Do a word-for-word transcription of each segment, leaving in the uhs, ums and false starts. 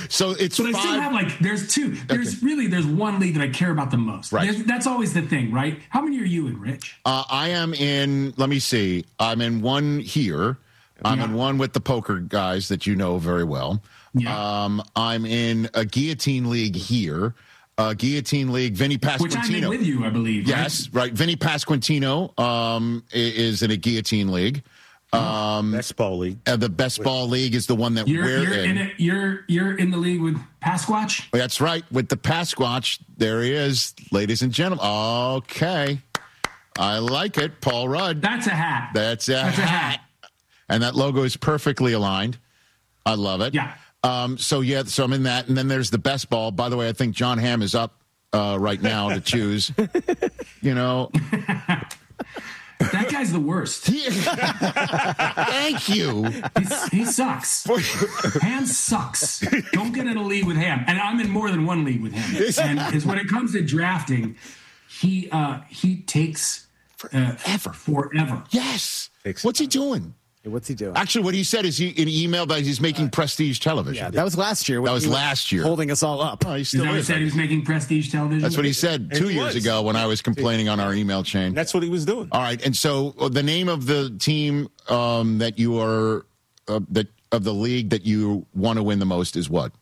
So it's But five. I still have like, there's two. There's okay. really, there's one league that I care about the most. Right. There's, that's always the thing, right? How many are you in, Rich? Uh, I am in, let me see. I'm in one here. I'm yeah. in one with the poker guys that you know very well. Yeah. Um, I'm in a guillotine league here. Uh, Guillotine League, Vinny Pasquantino. Which I'm in with you, I believe. Yes, right. right. Vinny Pasquantino um, is in a Guillotine League. Um, Best Ball League. Uh, the Best Ball League is the one that you're, we're you're in. in it, you're you're in the league with Pasquatch? That's right, with the Pasquatch. There he is, ladies and gentlemen. Okay. I like it. Paul Rudd. That's a hat. That's a, That's hat. a hat. And that logo is perfectly aligned. I love it. Yeah. Um, so, yeah, so I'm in that. And then there's the Best Ball. By the way, I think John Hamm is up uh, right now to choose. You know. That guy's the worst. Thank you. He's, he sucks. Ham sucks. Don't get in a league with Ham. And I'm in more than one league with him. And is when it comes to drafting, he uh, he takes uh, forever. Forever. Yes. What's he doing? What's he doing? Actually, what he said is he in email that he's making uh, prestige television. Yeah, that was last year. That was last year. Holding us all up. Oh, he still is that is. He said he was making prestige television? That's what he said and two he years was. ago when I was complaining on our email chain. That's what he was doing. All right. And so uh, the name of the team um, that you are, uh, that of the league that you want to win the most is what?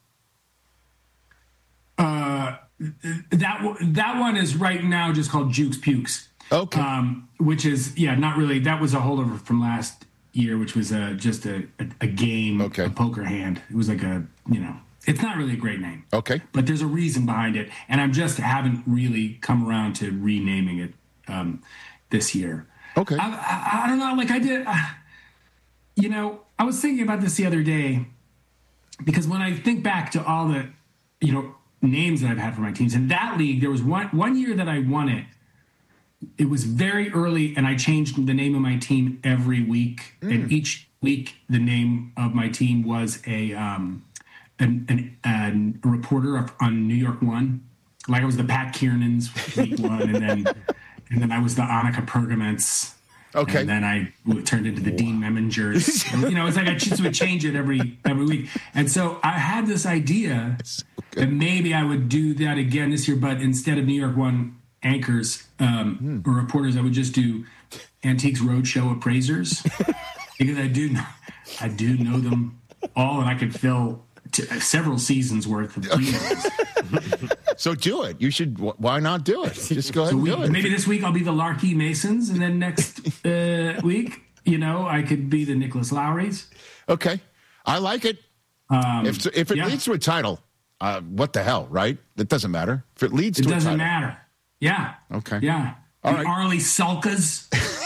Uh, that, that one is right now just called Jukes Pukes. Okay. Um, which is, yeah, not really. That was a holdover from last year, which was uh, just a, a, a game, okay. a poker hand. It was like a, you know, it's not really a great name. Okay. But there's a reason behind it. And I'm just haven't really come around to renaming it um, this year. Okay. I, I, I don't know. Like I did, uh, you know, I was thinking about this the other day because when I think back to all the, you know, names that I've had for my teams in that league, there was one, one year that I won it. It was very early, and I changed the name of my team every week. Mm. And each week, the name of my team was a um, an, an, an, a reporter on New York One. Like I was the Pat Kiernans week one, and then and then I was the Annika Pergaments. Okay. And then I turned into the Dean Memingers. And, you know, it's like I just would change it every every week. And so I had this idea so that maybe I would do that again this year, but instead of New York One anchors um, hmm. or reporters, I would just do Antiques Roadshow appraisers because I do know, I do know them all, and I could fill t- several seasons worth of emails. So do it. You should. Why not do it? Just go ahead so and we, do it. Maybe this week I'll be the Larky Masons, and then next uh, week, you know, I could be the Nicholas Lowrys. Okay, I like it. Um, if if it yeah. leads to a title, uh, what the hell, right? It doesn't matter. If it leads it to a title, it doesn't matter. Yeah. Okay. Yeah. All the right. Arlie Sulkas.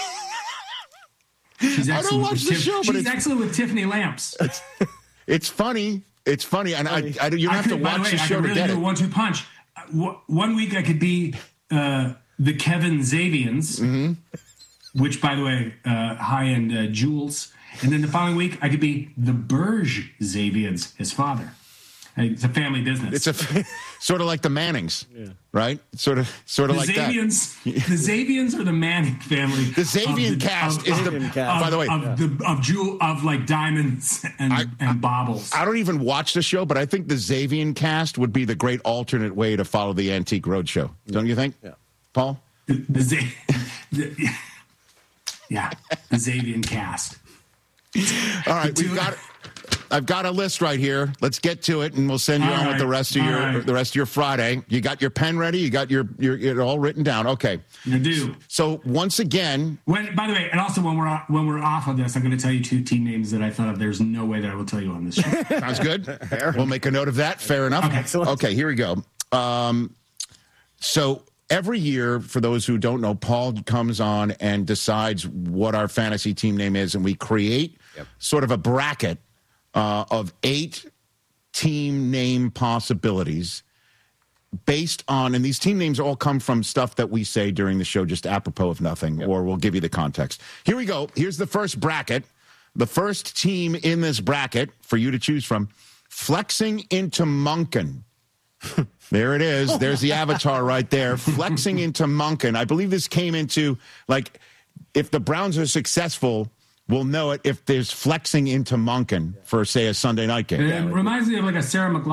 She's excellent. I don't watch the Tif- show, but she's it's, excellent with Tiffany Lamps. It's, it's funny. It's funny, and funny. I, I, you don't I have could, to watch by the, way, the show I could to really get do it. A one-two punch. Uh, one week I could be uh, the Kevin Zavians, mm-hmm. which, by the way, uh, high-end uh, jewels. And then the following week I could be the Burge Zavians, his father. It's a family business. It's a sort of like the Mannings, yeah. right? Sort of, sort of the like Zavians, that. The Zavians are the Manning family. The Zavian the, cast of, is of, the. Of, by the way, of yeah. the of jewel of like diamonds and I, and baubles. I don't even watch the show, but I think the Zavian cast would be the great alternate way to follow the Antique Roadshow. Yeah. Don't you think, yeah. Paul? The, the, Z- the yeah, the Zavian cast. All right, we've got. I've got a list right here. Let's get to it, and we'll send you all on right, with the rest of your right. the rest of your Friday. You got your pen ready? You got your your it all written down? Okay. I do. So once again, when by the way, and also when we're when we're off of this, I'm going to tell you two team names that I thought of. There's no way that I will tell you on this show. Sounds good. We'll make a note of that. Fair enough. Okay. Okay. Here we go. Um, so. Every year, for those who don't know, Paul comes on and decides what our fantasy team name is, and we create yep. sort of a bracket uh, of eight team name possibilities based on, and these team names all come from stuff that we say during the show, just apropos of nothing, yep. or we'll give you the context. Here we go. Here's the first bracket. The first team in this bracket for you to choose from, Flexing into Monken. There it is. There's the avatar right there. Flexing into Monken. I believe this came into, like, if the Browns are successful, we'll know it if there's flexing into Monken for, say, a Sunday night game. It reminds me of like a Sarah McLachlan